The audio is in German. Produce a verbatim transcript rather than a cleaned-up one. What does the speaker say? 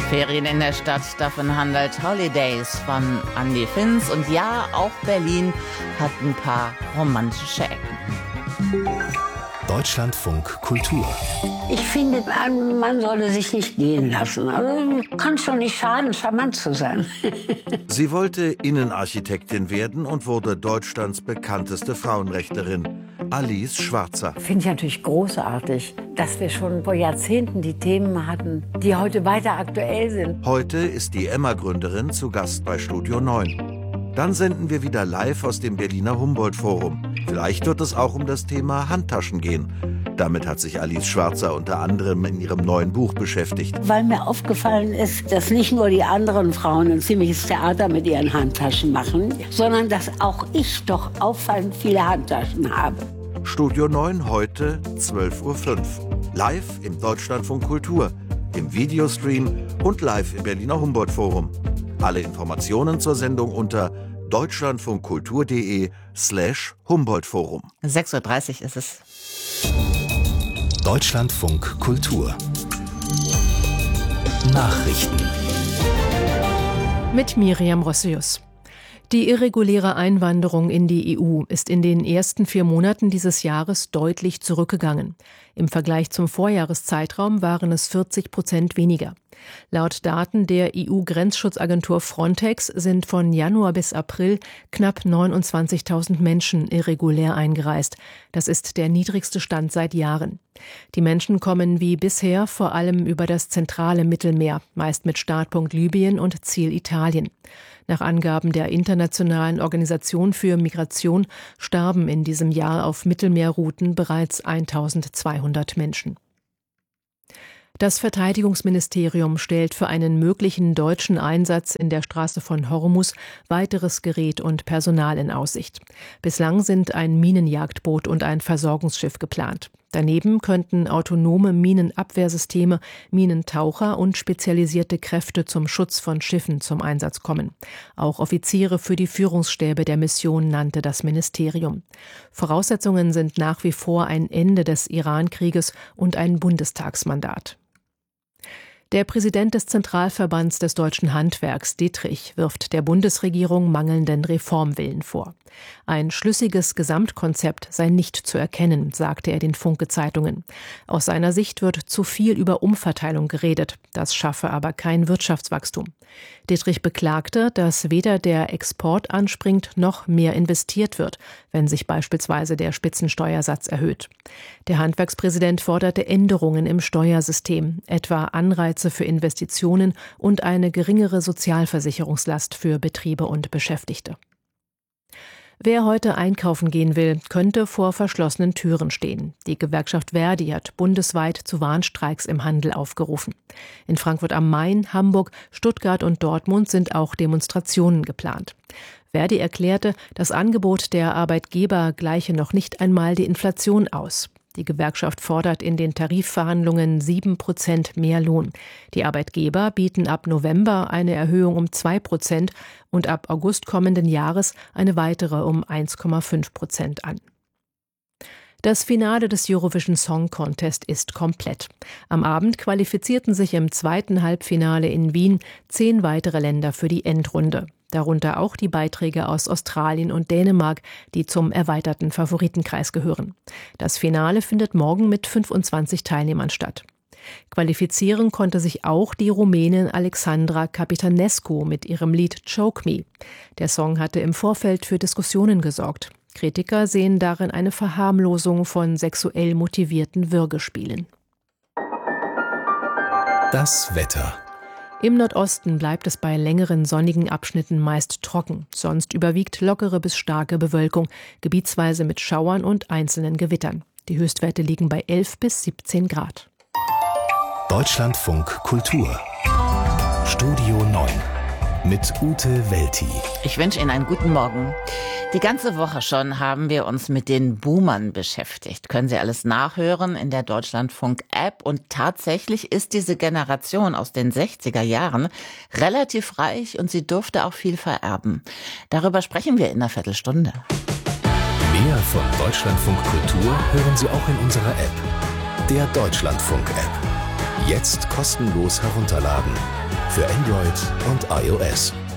Ferien in der Stadt, davon handelt Holidays von Andy Finz. Und ja, auch Berlin hat ein paar romantische Ecken. Deutschlandfunk Kultur. Ich finde, man sollte sich nicht gehen lassen. Also, kann schon nicht schaden, charmant zu sein. Sie wollte Innenarchitektin werden und wurde Deutschlands bekannteste Frauenrechtlerin, Alice Schwarzer. Finde ich natürlich großartig, dass wir schon vor Jahrzehnten die Themen hatten, die heute weiter aktuell sind. Heute ist die Emma-Gründerin zu Gast bei Studio neun. Dann senden wir wieder live aus dem Berliner Humboldt-Forum. Vielleicht wird es auch um das Thema Handtaschen gehen. Damit hat sich Alice Schwarzer unter anderem in ihrem neuen Buch beschäftigt. Weil mir aufgefallen ist, dass nicht nur die anderen Frauen ein ziemliches Theater mit ihren Handtaschen machen, sondern dass auch ich doch auffallend viele Handtaschen habe. Studio neun heute zwölf Uhr fünf. Live im Deutschlandfunk Kultur, im Videostream und live im Berliner Humboldt-Forum. Alle Informationen zur Sendung unter deutschlandfunkkultur.de slash Humboldt-Forum. sechs Uhr dreißig ist es. Deutschlandfunk Kultur. Nachrichten. Mit Miriam Rossius. Die irreguläre Einwanderung in die E U ist in den ersten vier Monaten dieses Jahres deutlich zurückgegangen. Im Vergleich zum Vorjahreszeitraum waren es vierzig Prozent weniger. Laut Daten der E U-Grenzschutzagentur Frontex sind von Januar bis April knapp neunundzwanzigtausend Menschen irregulär eingereist. Das ist der niedrigste Stand seit Jahren. Die Menschen kommen wie bisher vor allem über das zentrale Mittelmeer, meist mit Startpunkt Libyen und Ziel Italien. Nach Angaben der Internationalen Organisation für Migration starben in diesem Jahr auf Mittelmeerrouten bereits eintausendzweihundert Menschen. Das Verteidigungsministerium stellt für einen möglichen deutschen Einsatz in der Straße von Hormuz weiteres Gerät und Personal in Aussicht. Bislang sind ein Minenjagdboot und ein Versorgungsschiff geplant. Daneben könnten autonome Minenabwehrsysteme, Minentaucher und spezialisierte Kräfte zum Schutz von Schiffen zum Einsatz kommen. Auch Offiziere für die Führungsstäbe der Mission nannte das Ministerium. Voraussetzungen sind nach wie vor ein Ende des Iran-Krieges und ein Bundestagsmandat. Der Präsident des Zentralverbands des deutschen Handwerks, Dietrich, wirft der Bundesregierung mangelnden Reformwillen vor. Ein schlüssiges Gesamtkonzept sei nicht zu erkennen, sagte er den Funke-Zeitungen. Aus seiner Sicht wird zu viel über Umverteilung geredet, das schaffe aber kein Wirtschaftswachstum. Dietrich beklagte, dass weder der Export anspringt noch mehr investiert wird, wenn sich beispielsweise der Spitzensteuersatz erhöht. Der Handwerkspräsident forderte Änderungen im Steuersystem, etwa Anreize für Investitionen und eine geringere Sozialversicherungslast für Betriebe und Beschäftigte. Wer heute einkaufen gehen will, könnte vor verschlossenen Türen stehen. Die Gewerkschaft Verdi hat bundesweit zu Warnstreiks im Handel aufgerufen. In Frankfurt am Main, Hamburg, Stuttgart und Dortmund sind auch Demonstrationen geplant. Verdi erklärte, das Angebot der Arbeitgeber gleiche noch nicht einmal die Inflation aus. Die Gewerkschaft fordert in den Tarifverhandlungen sieben Prozent mehr Lohn. Die Arbeitgeber bieten ab November eine Erhöhung um zwei Prozent und ab August kommenden Jahres eine weitere um eins Komma fünf Prozent an. Das Finale des Eurovision Song Contest ist komplett. Am Abend qualifizierten sich im zweiten Halbfinale in Wien zehn weitere Länder für die Endrunde. Darunter auch die Beiträge aus Australien und Dänemark, die zum erweiterten Favoritenkreis gehören. Das Finale findet morgen mit fünfundzwanzig Teilnehmern statt. Qualifizieren konnte sich auch die Rumänin Alexandra Capitanescu mit ihrem Lied Choke Me. Der Song hatte im Vorfeld für Diskussionen gesorgt. Kritiker sehen darin eine Verharmlosung von sexuell motivierten Würgespielen. Das Wetter. Im Nordosten bleibt es bei längeren sonnigen Abschnitten meist trocken. Sonst überwiegt lockere bis starke Bewölkung, gebietsweise mit Schauern und einzelnen Gewittern. Die Höchstwerte liegen bei elf bis siebzehn Grad. Deutschlandfunk Kultur. Studio neun. Mit Ute Welti. Ich wünsche Ihnen einen guten Morgen. Die ganze Woche schon haben wir uns mit den Boomern beschäftigt. Können Sie alles nachhören in der Deutschlandfunk-App. Und tatsächlich ist diese Generation aus den sechziger Jahren relativ reich und sie dürfte auch viel vererben. Darüber sprechen wir in einer Viertelstunde. Mehr von Deutschlandfunk Kultur hören Sie auch in unserer App. Der Deutschlandfunk-App. Jetzt kostenlos herunterladen. Für Android und iOS.